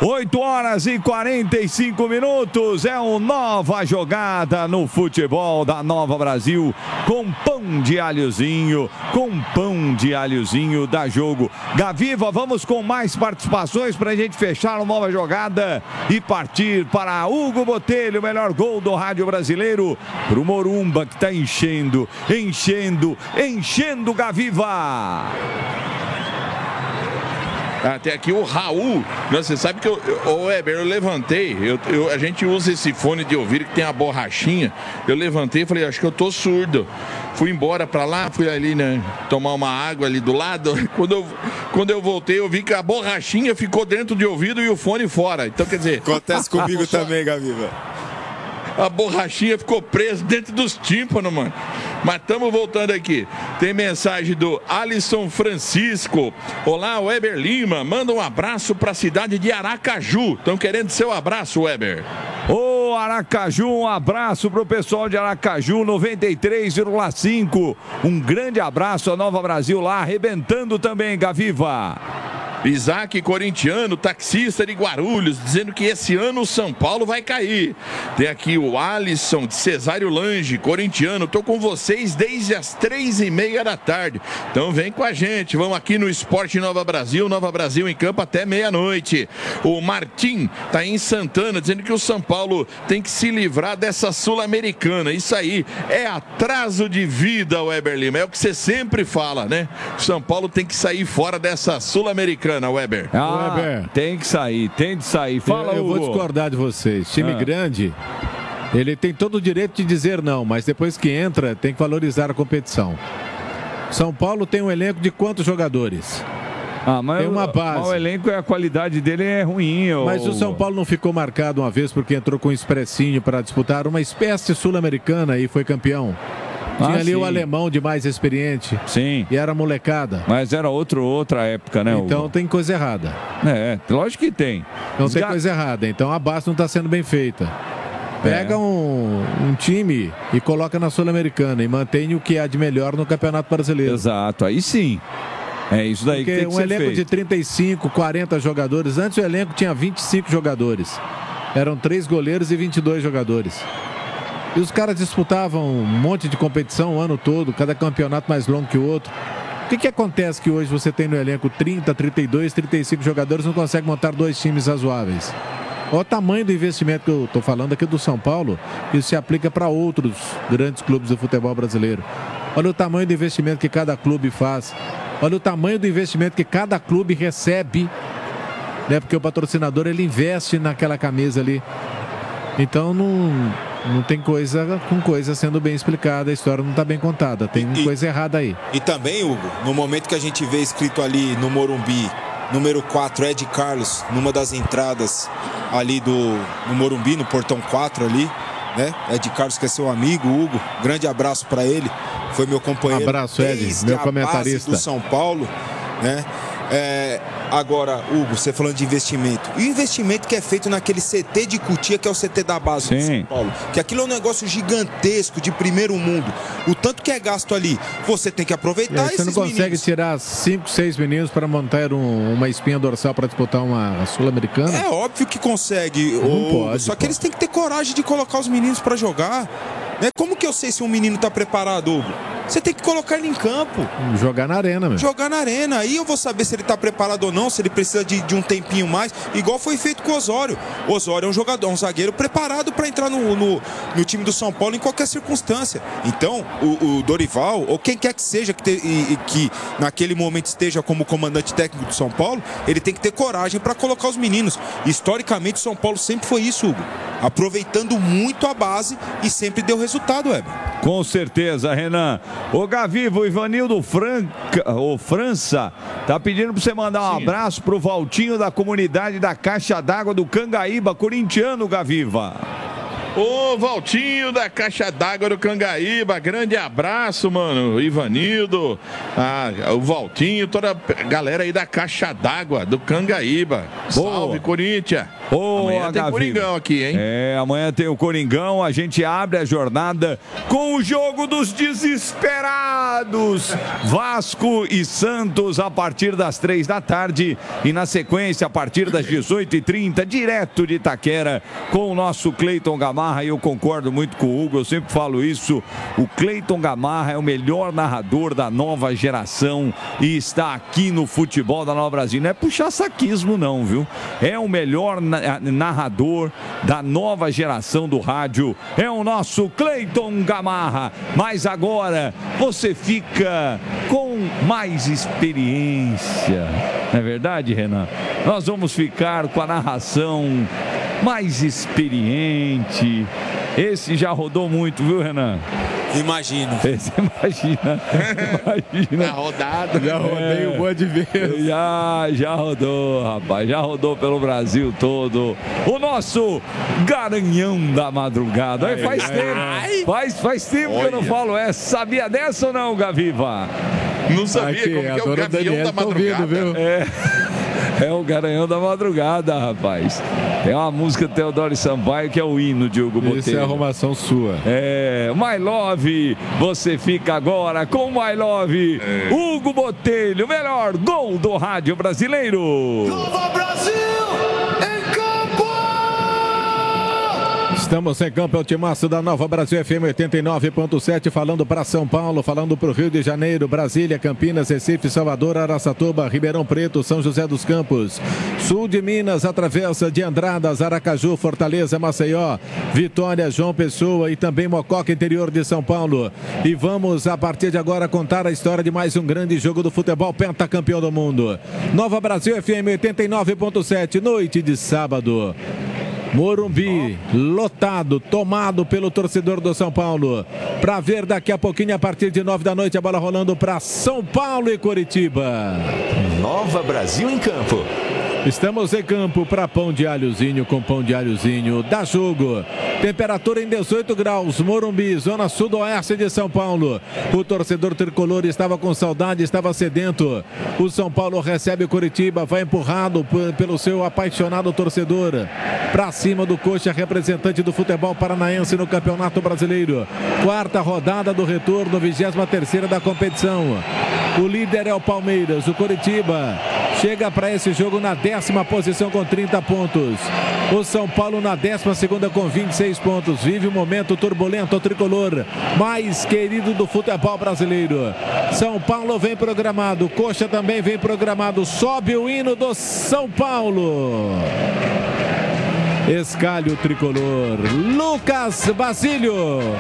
8h45. É uma nova jogada no futebol da Nova Brasil. Com pão de alhozinho. Da Jogo. Gaviva, vamos com mais participações para a gente fechar a nova jogada e partir para Hugo Botelho, o melhor gol do rádio brasileiro, para o Morumba, que está enchendo, Gaviva. Até aqui o Raul, você sabe que o Weber, eu levantei, a gente usa esse fone de ouvido que tem a borrachinha, eu levantei e falei, acho que eu tô surdo. Fui embora pra lá, fui ali, né, tomar uma água ali do lado. Quando eu voltei, eu vi que a borrachinha ficou dentro de ouvido e o fone fora. Então, quer dizer... Acontece comigo também, Gaviva. A borrachinha ficou presa dentro dos tímpanos, mano. Mas estamos voltando aqui. Tem mensagem do Alisson Francisco. Olá, Weber Lima. Manda um abraço para a cidade de Aracaju. Estão querendo seu abraço, Weber. Ô, Aracaju, um abraço pro pessoal de Aracaju, 93,5. Um grande abraço a Nova Brasil lá, arrebentando também, Gaviva. Isaac Corintiano, taxista de Guarulhos, dizendo que esse ano o São Paulo vai cair. Tem aqui o Alisson de Cesário Lange, corintiano. Tô com vocês desde as 3h30 da tarde. Então vem com a gente. Vamos aqui no Esporte Nova Brasil em campo até meia-noite. O Martim tá em Santana, dizendo que o São Paulo tem que se livrar dessa Sul-Americana. Isso aí é atraso de vida, Weber Lima. É o que você sempre fala, né? O São Paulo tem que sair fora dessa Sul-Americana. Weber. Weber. Tem que sair. Fala, eu vou discordar de vocês. Time grande, ele tem todo o direito de dizer não, mas depois que entra, tem que valorizar a competição. São Paulo tem um elenco de quantos jogadores? Mas tem uma base. Mas o elenco, a qualidade dele é ruim. Mas o São Paulo não ficou marcado uma vez porque entrou com um expressinho para disputar uma espécie sul-americana e foi campeão. Tinha ali o alemão de mais experiente. Sim. E era molecada. Mas era outra época, né? Então tem coisa errada. Lógico que tem. Então tem coisa errada. Então a base não está sendo bem feita. Pega um time e coloca na Sul-Americana e mantém o que há de melhor no Campeonato Brasileiro. Exato, aí sim. É isso daí que tem que ser feito. Um elenco de 35, 40 jogadores. Antes o elenco tinha 25 jogadores. Eram 3 goleiros e 22 jogadores. E os caras disputavam um monte de competição o ano todo, cada campeonato mais longo que o outro. O que acontece que hoje você tem no elenco 30, 32, 35 jogadores, não consegue montar 2 times razoáveis? Olha o tamanho do investimento que eu estou falando aqui do São Paulo, isso se aplica para outros grandes clubes do futebol brasileiro. Olha o tamanho do investimento que cada clube faz. Olha o tamanho do investimento que cada clube recebe, né? Porque o patrocinador ele investe naquela camisa ali. Então não tem coisa sendo bem explicada, a história não está bem contada, tem coisa errada aí. E também, Hugo, no momento que a gente vê escrito ali no Morumbi, número 4, Ed Carlos, numa das entradas ali no Morumbi, no portão 4 ali, né? Ed Carlos, que é seu amigo, Hugo, grande abraço para ele, foi meu companheiro. Um abraço, Ed, meu comentarista do São Paulo, né? Agora, Hugo, você falando de investimento. E o investimento que é feito naquele CT de Cotia, que é o CT da base do São Paulo. Que aquilo é um negócio gigantesco, de primeiro mundo. O tanto que é gasto ali, você tem que aproveitar esses meninos. Você não consegue tirar 5, 6 meninos para montar uma espinha dorsal para disputar uma Sul-Americana? É óbvio que consegue. Só que eles têm que ter coragem de colocar os meninos para jogar. Como que eu sei se um menino está preparado, Hugo? Você tem que colocar ele em campo. Jogar na arena, meu. Jogar na arena. Aí eu vou saber se ele está preparado ou não, se ele precisa de um tempinho mais. Igual foi feito com o Osório. O Osório é um jogador, um zagueiro preparado para entrar no time do São Paulo em qualquer circunstância. Então, o Dorival, ou quem quer que seja que naquele momento esteja como comandante técnico do São Paulo, ele tem que ter coragem para colocar os meninos. Historicamente, o São Paulo sempre foi isso, Hugo. Aproveitando muito a base e sempre deu resultado, Weber. Com certeza, Renan. Ô Gaviva, o Ivanildo França tá pedindo pra você mandar um abraço pro Valtinho da comunidade da Caixa d'Água do Cangaíba, corintiano, Gaviva. Ô Valtinho da Caixa d'Água do Cangaíba, grande abraço, mano. Ivanildo, o Valtinho, toda a galera aí da Caixa d'Água do Cangaíba. Salve, Corinthians. Amanhã tem Coringão aqui, hein? Amanhã tem o Coringão. A gente abre a jornada com o jogo dos desesperados. Vasco e Santos a partir das 3 da tarde. E na sequência, a partir das 18h30, direto de Itaquera, com o nosso Cleiton Gamarra. E eu concordo muito com o Hugo, eu sempre falo isso. O Cleiton Gamarra é o melhor narrador da nova geração e está aqui no futebol da Nova Brasil. Não é puxar saquismo não, viu? É o melhor narrador da nova geração do rádio. É o nosso Cleiton Gamarra. Mas agora você fica com mais experiência. Não é verdade, Renan? Nós vamos ficar com a narração mais experiente. Esse já rodou muito, viu, Renan? Imagino. Imagina. Na rodada. Já rodei um monte de vezes. Já rodou, rapaz. Já rodou pelo Brasil todo. O nosso Garanhão da Madrugada. Faz tempo. Faz tempo que eu não falo essa. Sabia dessa ou não, Gaviva? Não sabia como que é o Gavião da Madrugada. Viu? É o Garanhão da Madrugada, rapaz. Tem uma música do Teodoro Sampaio que é o hino de Hugo Botelho. Isso é arrumação sua. My Love, você fica agora com My Love. Hugo Botelho, melhor gol do rádio brasileiro. Nova Brasil! Estamos em campo, é o timaço da Nova Brasil FM 89.7, falando para São Paulo, falando para o Rio de Janeiro, Brasília, Campinas, Recife, Salvador, Araçatuba, Ribeirão Preto, São José dos Campos, sul de Minas, através de Andradas, Aracaju, Fortaleza, Maceió, Vitória, João Pessoa e também Mococa, interior de São Paulo. E vamos, a partir de agora, contar a história de mais um grande jogo do futebol pentacampeão do mundo. Nova Brasil FM 89.7, noite de sábado. Morumbi, lotado, tomado pelo torcedor do São Paulo. Para ver daqui a pouquinho, a partir de 9 da noite, a bola rolando para São Paulo e Coritiba. Nova Brasil em campo. Estamos em campo para pão de alhozinho com pão de alhozinho. Dá jogo. Temperatura em 18 graus. Morumbi, zona sudoeste de São Paulo. O torcedor tricolor estava com saudade, estava sedento. O São Paulo recebe o Coritiba, vai empurrado pelo seu apaixonado torcedor. Para cima do Coxa, representante do futebol paranaense no Campeonato Brasileiro. Quarta rodada do retorno, 23ª da competição. O líder é o Palmeiras. O Coritiba chega para esse jogo na 10ª posição com 30 pontos. O São Paulo na 12ª com 26 pontos. Vive um momento turbulento, o tricolor mais querido do futebol brasileiro. São Paulo vem programado, Coxa também vem programado. Sobe o hino do São Paulo. Escalhe o tricolor. Lucas Basílio.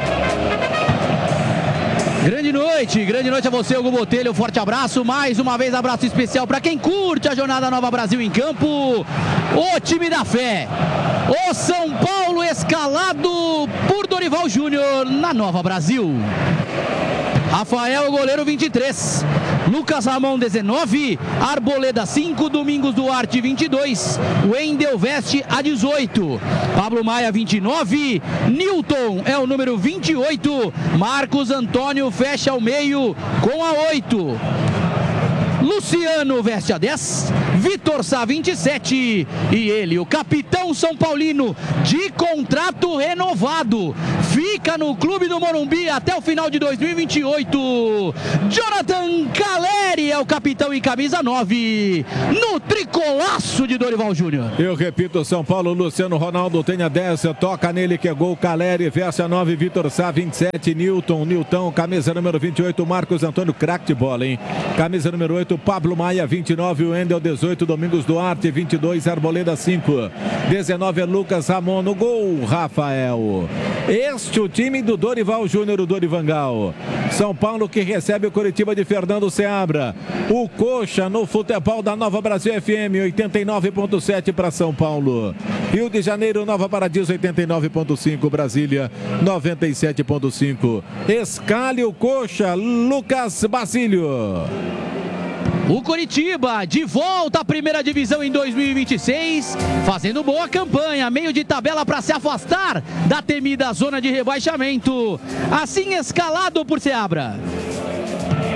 Grande noite a você, Hugo Botelho, um forte abraço, mais uma vez abraço especial para quem curte a jornada Nova Brasil em campo, o time da fé, o São Paulo escalado por Dorival Júnior na Nova Brasil. Rafael, goleiro 23, Lucas Ramon 19, Arboleda 5, Domingos Duarte 22, Wendel veste a 18, Pablo Maia 29, Newton é o número 28, Marcos Antônio fecha o meio com a 8. Luciano veste a 10, Vitor Sá 27 e ele, o capitão São Paulino de contrato renovado, fica no clube do Morumbi até o final de 2028. Jonathan Caleri é o capitão em camisa 9 no tricolaço de Dorival Júnior. Eu repito, São Paulo, Luciano Ronaldo tem a 10, toca nele que é gol. Caleri veste a 9, Vitor Sá 27, Newton, camisa número 28, Marcos Antônio, craque de bola, hein? Camisa número 8, Pablo Maia 29, Wendel 18, Domingos Duarte 22, Arboleda 5, 19 é Lucas Ramon no gol. Rafael, este o time do Dorival Júnior, o Dorivangal. São Paulo que recebe o Coritiba de Fernando Seabra. O Coxa no futebol da Nova Brasil FM 89.7 para São Paulo. Rio de Janeiro, Nova Paradiso 89.5, Brasília 97.5. Escalhe o Coxa, Lucas Basílio. O Coritiba de volta à primeira divisão em 2026, fazendo boa campanha, meio de tabela para se afastar da temida zona de rebaixamento. Assim escalado por Seabra.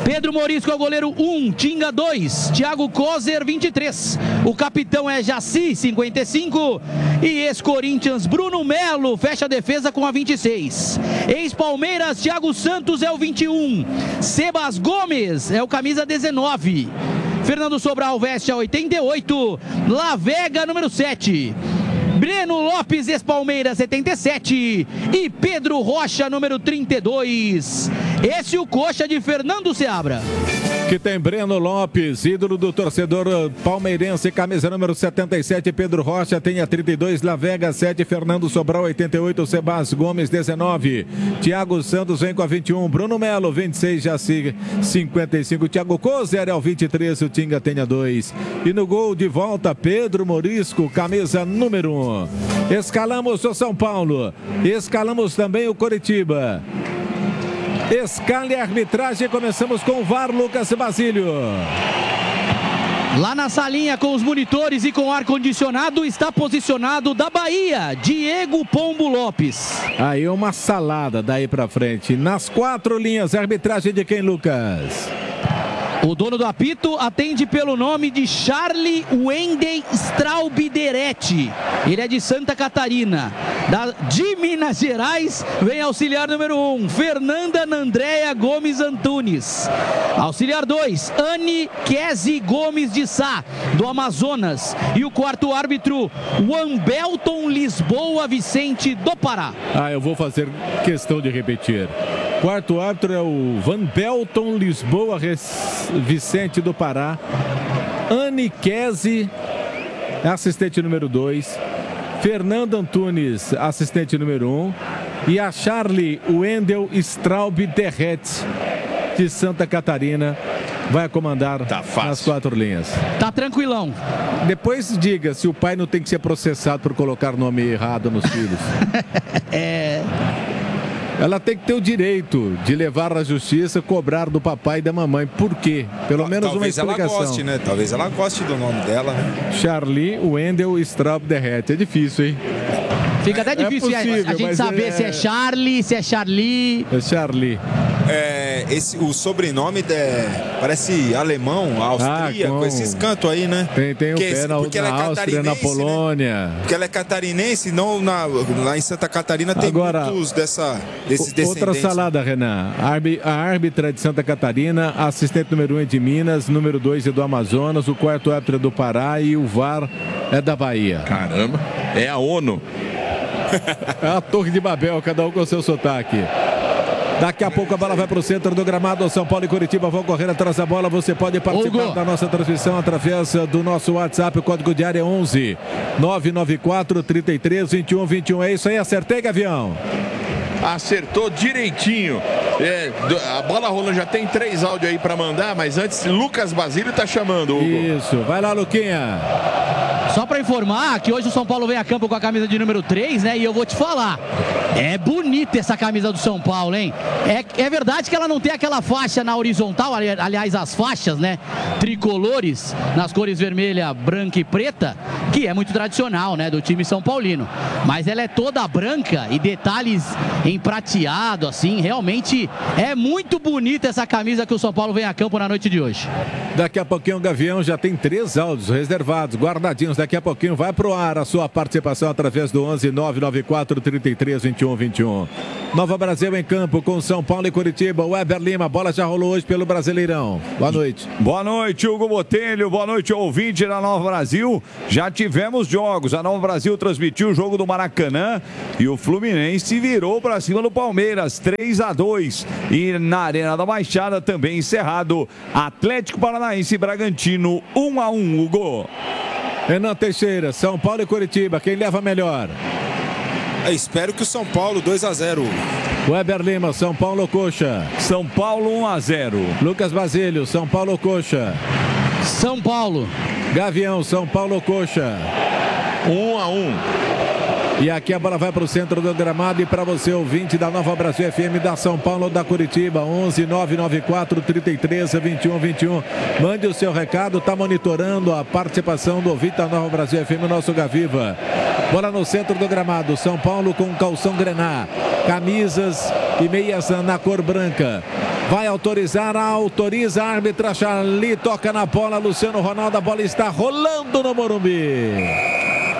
Pedro Morisco é o goleiro 1, Tinga 2, Thiago Kozer 23. O capitão é Jaci 55 e ex-Corinthians Bruno Melo fecha a defesa com a 26. Ex-Palmeiras Thiago Santos é o 21. Sebas Gomes é o camisa 19. Fernando Sobral veste a 88. La Vega número 7. Breno Lopes, ex-Palmeiras, 77. E Pedro Rocha, número 32. Esse é o coxa de Fernando Seabra. Que tem Breno Lopes, ídolo do torcedor palmeirense, camisa número 77, Pedro Rocha tem a 32, La Vega 7, Fernando Sobral 88, Sebas Gomes 19, Thiago Santos vem com a 21, Bruno Melo 26, Jaci 55, Thiago Kozer é o 23, o Tinga tem a 2. E no gol de volta, Pedro Morisco, camisa número 1. Escalamos o São Paulo, escalamos também o Coritiba. Escala e arbitragem, começamos com o VAR, Lucas Basílio. Lá na salinha com os monitores e com ar-condicionado está posicionado da Bahia, Diego Pombo Lopes. Aí uma salada daí pra frente. Nas 4 linhas, arbitragem de quem, Lucas? O dono do apito atende pelo nome de Charlie Wendel Straubideretti. Ele é de Santa Catarina. De Minas Gerais, vem auxiliar número 1, Fernanda Nandréia Gomes Antunes. Auxiliar 2, Anne Kesi Gomes de Sá, do Amazonas. E o quarto árbitro, Wambelton Lisboa Vicente, do Pará. Eu vou fazer questão de repetir. Quarto árbitro é o Wambelton Lisboa Vicente do Pará. Anne Kesi, assistente número 2. Fernando Antunes, assistente número 1. E a Charlie Wendel Straub Derret, de Santa Catarina, vai comandar nas 4 linhas. Tá tranquilão. Depois diga se o pai não tem que ser processado por colocar nome errado nos filhos. Ela tem que ter o direito de levar à justiça, cobrar do papai e da mamãe. Por quê? Pelo menos uma explicação. Talvez ela goste, né? Talvez ela goste do nome dela, né? Charlie Wendel Straub Derret. É difícil, hein? Fica até difícil possível, a gente saber se é Charlie, se é Charlie. É Charlie. O sobrenome parece alemão, austríaco, esses cantos aí, né? Tem o pé na Áustria, na Polônia. Né? Porque ela é catarinense, não lá em Santa Catarina tem muitos desses descendentes. Outra salada, Renan. A árbitra de Santa Catarina, assistente número 1 é de Minas, número 2 é do Amazonas, o quarto árbitro é do Pará e o VAR é da Bahia. Caramba, é a ONU. É a Torre de Babel, cada um com seu sotaque. Daqui a pouco a bola vai para o centro do gramado. São Paulo e Curitiba vão correr atrás da bola. Você pode participar da nossa transmissão através do nosso WhatsApp. O código de área é 11 994 33 21 21. É isso aí, acertei, Gavião? Acertou direitinho. A bola rolando, já tem 3 áudios aí para mandar, mas antes Lucas Basílio tá chamando, Hugo. Isso, vai lá, Luquinha. Só para informar que hoje o São Paulo vem a campo com a camisa de número 3, né? E eu vou te falar, é bonita essa camisa do São Paulo, hein? É verdade que ela não tem aquela faixa na horizontal, aliás, as faixas, né? Tricolores, nas cores vermelha, branca e preta, que é muito tradicional, né? Do time São Paulino. Mas ela é toda branca e detalhes em prateado, assim, realmente é muito bonita essa camisa que o São Paulo vem a campo na noite de hoje. Daqui a pouquinho o Gavião já tem 3 áudios reservados, guardadinhos. Daqui a pouquinho vai pro ar a sua participação através do 11 994 33 21 21. Nova Brasil em campo com São Paulo e Curitiba. O Weber Lima, a bola já rolou hoje pelo Brasileirão. Boa noite. Boa noite, Hugo Botelho. Boa noite, ouvinte da Nova Brasil. Já tivemos jogos. A Nova Brasil transmitiu o jogo do Maracanã e o Fluminense virou para cima do Palmeiras, 3-2. E na Arena da Baixada também encerrado, Atlético Paranaense e Bragantino 1-1, Hugo. Renan Teixeira, São Paulo e Curitiba, quem leva melhor? Espero que o São Paulo 2-0. Weber Lima, São Paulo ou Coxa? São Paulo 1-0. Lucas Basílio, São Paulo ou Coxa? São Paulo. Gavião, São Paulo ou Coxa? 1-1. E aqui a bola vai para o centro do gramado e para você, ouvinte da Nova Brasil FM, da São Paulo ou da Curitiba, 11 994 33 21 21. Mande o seu recado, está monitorando a participação do ouvinte da Nova Brasil FM, nosso Gaviva. Bola no centro do gramado, São Paulo com calção grená, camisas e meias na cor branca. Vai autorizar, autoriza a árbitra Charlie, toca na bola, Luciano Ronaldo, a bola está rolando no Morumbi.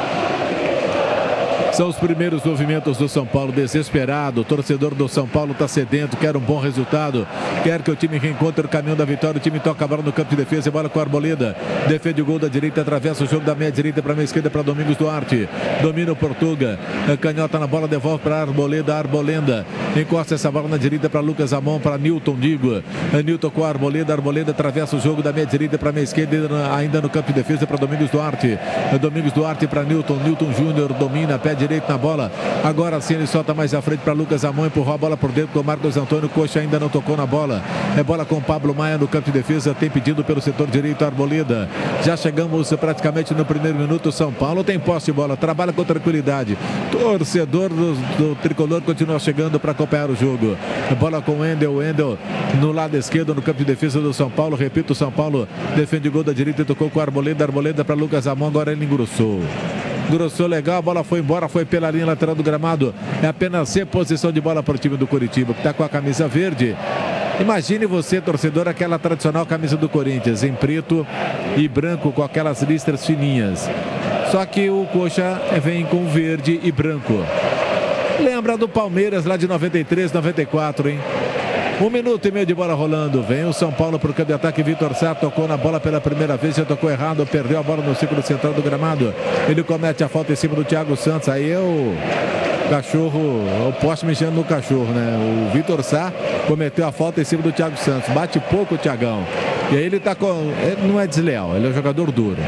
São os primeiros movimentos do São Paulo, desesperado. O torcedor do São Paulo está sedento, quer um bom resultado, quer que o time reencontre o caminho da vitória. O time toca a bola no campo de defesa, bola com a Arboleda, defende o gol da direita, atravessa o jogo da meia direita para a meia esquerda para Domingos Duarte, domina o Portuga, canhota na bola, devolve para a Arboleda, Arbolenda encosta essa bola na direita para Lucas Amon, para Newton, Newton com a Arboleda, Arboleda atravessa o jogo da meia direita para a meia esquerda, ainda no campo de defesa para Domingos Duarte, Domingos Duarte para Newton Júnior domina, pé direito na bola, agora sim ele solta mais à frente para Lucas Amon, empurrou a bola por dentro com o Marcos Antônio, Coxa ainda não tocou na bola, é bola com Pablo Maia no campo de defesa, tem pedido pelo setor direito Arboleda, já chegamos praticamente no primeiro minuto. São Paulo tem posse de bola, trabalha com tranquilidade, torcedor do tricolor continua chegando para acompanhar o jogo, bola com Wendel no lado esquerdo no campo de defesa do São Paulo, repito, o São Paulo defende o gol da direita e tocou com a Arboleda para Lucas Amon, agora ele engrossou legal, a bola foi embora, foi pela linha lateral do gramado, é apenas reposição de bola para o time do Coritiba, que está com a camisa verde. Imagine você, torcedor, aquela tradicional camisa do Corinthians, em preto e branco, com aquelas listras fininhas. Só que o Coxa vem com verde e branco. Lembra do Palmeiras lá de 93, 94, hein? 1 minuto e meio de bola rolando. Vem o São Paulo para o campo de ataque. Vitor Sá tocou na bola pela primeira vez, já tocou errado, perdeu a bola no círculo central do gramado. Ele comete a falta em cima do Thiago Santos. Aí é o cachorro, o poste mexendo no cachorro, né? O Vitor Sá cometeu a falta em cima do Thiago Santos. Bate pouco o Thiagão. E aí ele tá com. Ele não é desleal, ele é um jogador duro.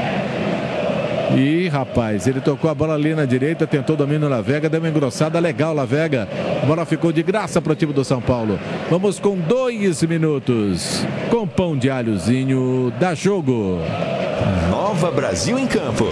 E rapaz, ele tocou a bola ali na direita, tentou domínio na Lavega, deu uma engrossada legal Lavega. A bola ficou de graça para o time do São Paulo. Vamos com 2 minutos. Com pão de alhozinho, dá jogo. Nova Brasil em campo.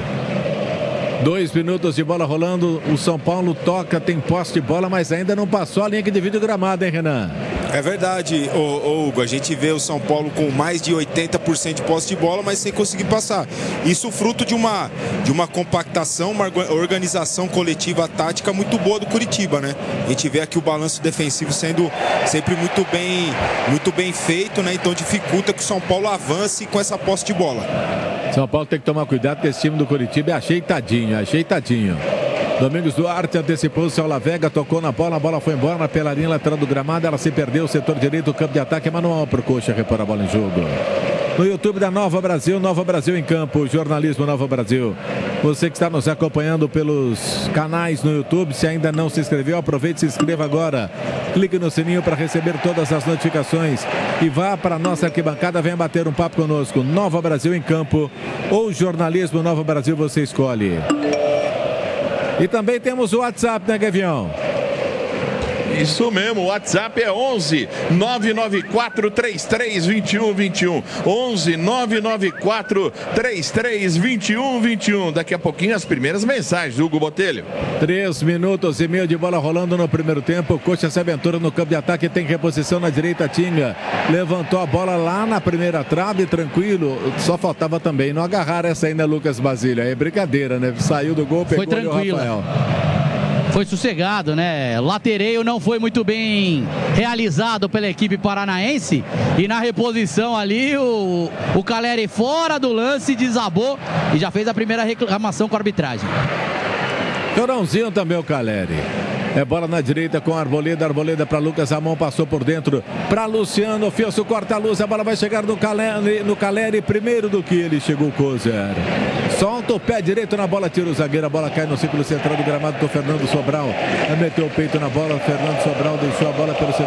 2 minutos de bola rolando. O São Paulo toca, tem posse de bola, mas ainda não passou a linha que divide o gramado, hein, Renan? É verdade, Hugo, a gente vê o São Paulo com mais de 80% de posse de bola, mas sem conseguir passar. Isso fruto de uma compactação, uma organização coletiva tática muito boa do Coritiba, né? A gente vê aqui o balanço defensivo sendo sempre muito bem feito, né? Então dificulta que o São Paulo avance com essa posse de bola. São Paulo tem que tomar cuidado, porque esse time do Coritiba é ajeitadinho. Domingos Duarte antecipou-se ao Lavega, tocou na bola, a bola foi embora pela linha lateral do gramado, ela se perdeu, o setor direito, o campo de ataque é manual para o Coxa repor a bola em jogo. No YouTube da Nova Brasil em campo, jornalismo Nova Brasil. Você que está nos acompanhando pelos canais no YouTube, se ainda não se inscreveu, aproveite e se inscreva agora. Clique no sininho para receber todas as notificações e vá para a nossa arquibancada, venha bater um papo conosco. Nova Brasil em campo ou jornalismo Nova Brasil, você escolhe. E também temos o WhatsApp, né, Gavião? Isso mesmo, o WhatsApp é 11 994 33 21 21. 11 994 33 21 21. Daqui a pouquinho as primeiras mensagens, Hugo Botelho. 3 minutos e meio de bola rolando no primeiro tempo. O Coxa se aventura no campo de ataque, tem reposição na direita, Tinga. Levantou a bola lá na primeira trave, tranquilo. Só faltava também não agarrar essa ainda, Lucas Basílio. É brincadeira, né? Saiu do gol, pegou o Rafael. Foi sossegado, né? Latereio não foi muito bem realizado pela equipe paranaense. E na reposição ali, o Caleri fora do lance, desabou e já fez a primeira reclamação com a arbitragem. Chorãozinho também o Caleri. É bola na direita com a Arboleda para Lucas Amon, passou por dentro para Luciano, Fielso corta a luz, a bola vai chegar no Caleri, primeiro do que ele chegou o Kozer. Solta o pé direito na bola, tira o zagueiro, a bola cai no círculo central do gramado com o Fernando Sobral. Meteu o peito na bola, Fernando Sobral deixou a bola pelo